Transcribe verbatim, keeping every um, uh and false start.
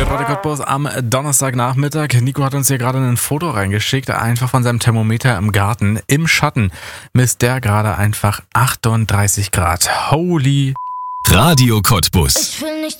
Radio Cottbus am Donnerstagnachmittag. Nico hat uns hier gerade ein Foto reingeschickt, einfach von seinem Thermometer im Garten. Im Schatten misst der gerade einfach achtunddreißig Grad. Holy Radio Cottbus. Ich will nicht